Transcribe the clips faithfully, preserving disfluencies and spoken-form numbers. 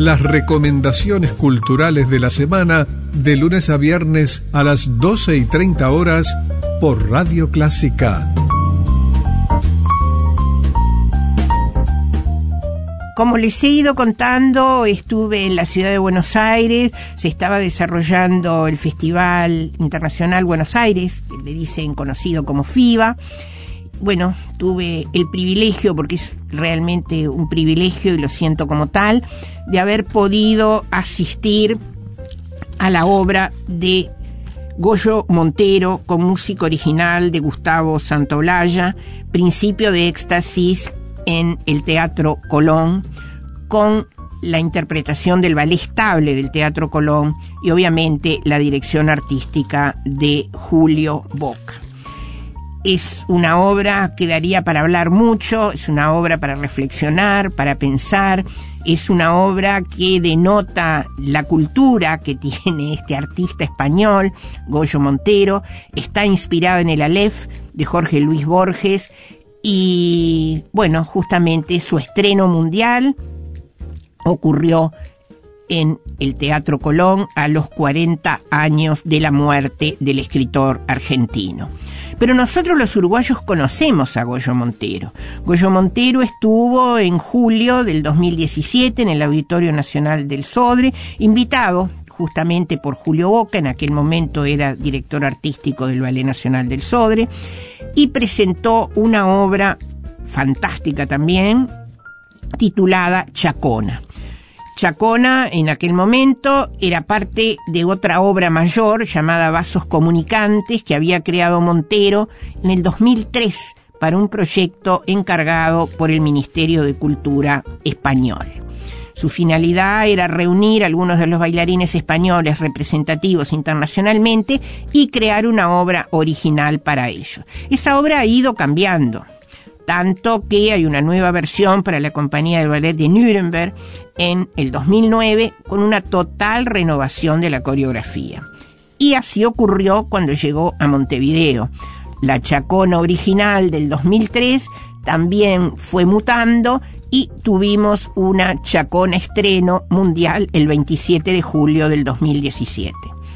las recomendaciones culturales de la semana de lunes a viernes a las doce y treinta horas por Radio Clásica. Como les he ido contando, estuve en la ciudad de Buenos Aires, se estaba desarrollando el Festival Internacional Buenos Aires, que le dicen conocido como FIBA. Bueno, tuve el privilegio, porque es realmente un privilegio y lo siento como tal, de haber podido asistir a la obra de Goyo Montero con música original de Gustavo Santaolalla, Principio de Éxtasis, en el Teatro Colón, con la interpretación del Ballet Estable del Teatro Colón y obviamente la dirección artística de Julio Boca. Es una obra que daría para hablar mucho, es una obra para reflexionar, para pensar, es una obra que denota la cultura que tiene este artista español, Goyo Montero. Está inspirada en el Aleph de Jorge Luis Borges y, bueno, justamente su estreno mundial ocurrió en el Teatro Colón a los cuarenta años de la muerte del escritor argentino. Pero nosotros los uruguayos conocemos a Goyo Montero. Goyo Montero estuvo en julio del dos mil diecisiete en el Auditorio Nacional del Sodre, invitado justamente por Julio Boca, en aquel momento era director artístico del Ballet Nacional del Sodre, y presentó una obra fantástica también, titulada Chacona. Chacona, en aquel momento, era parte de otra obra mayor llamada Vasos Comunicantes, que había creado Montero en el dos mil tres para un proyecto encargado por el Ministerio de Cultura español. Su finalidad era reunir a algunos de los bailarines españoles representativos internacionalmente y crear una obra original para ellos. Esa obra ha ido cambiando, tanto que hay una nueva versión para la compañía de ballet de Nuremberg en el dos mil nueve con una total renovación de la coreografía. Y así ocurrió cuando llegó a Montevideo. La Chacona original del dos mil tres también fue mutando y tuvimos una Chacona estreno mundial el veintisiete de julio del dos mil diecisiete.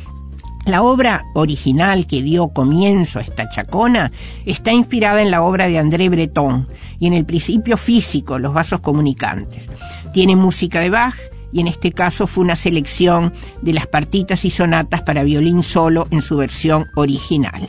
La obra original que dio comienzo a esta Chacona está inspirada en la obra de André Breton y en el principio físico, los vasos comunicantes. Tiene música de Bach y en este caso fue una selección de las partitas y sonatas para violín solo en su versión original.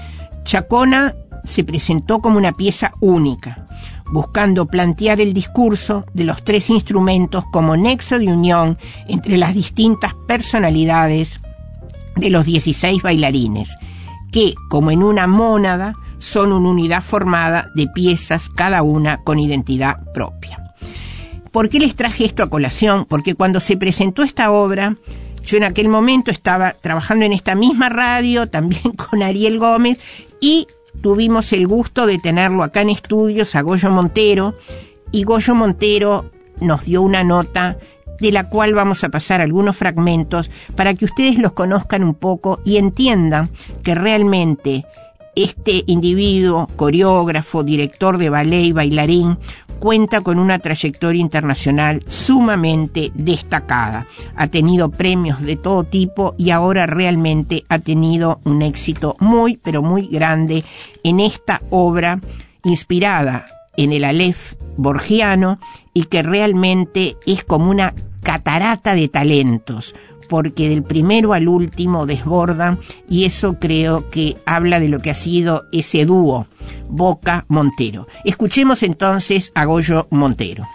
Chacona se presentó como una pieza única, buscando plantear el discurso de los tres instrumentos como nexo de unión entre las distintas personalidades de los dieciséis bailarines, que, como en una mónada, son una unidad formada de piezas, cada una con identidad propia. ¿Por qué les traje esto a colación? Porque cuando se presentó esta obra, yo en aquel momento estaba trabajando en esta misma radio, también con Ariel Gómez, y tuvimos el gusto de tenerlo acá en estudios a Goyo Montero, y Goyo Montero nos dio una nota de la cual vamos a pasar algunos fragmentos para que ustedes los conozcan un poco y entiendan que realmente este individuo, coreógrafo, director de ballet y bailarín, cuenta con una trayectoria internacional sumamente destacada. Ha tenido premios de todo tipo y ahora realmente ha tenido un éxito muy, pero muy grande en esta obra inspirada en el Aleph borgiano y que realmente es como una catarata de talentos, porque del primero al último desbordan, y eso creo que habla de lo que ha sido ese dúo Boca-Montero. Escuchemos entonces a Goyo Montero.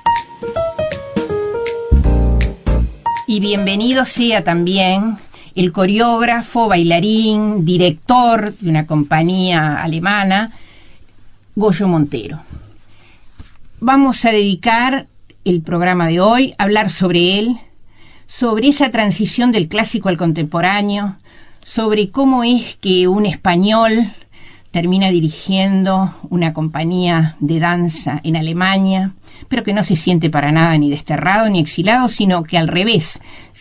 Y bienvenido sea también el coreógrafo, bailarín, director de una compañía alemana, Goyo Montero. Vamos a dedicar el programa de hoy a hablar sobre él, sobre esa transición del clásico al contemporáneo, sobre cómo es que un español termina dirigiendo una compañía de danza en Alemania, pero que no se siente para nada ni desterrado ni exilado, sino que al revés,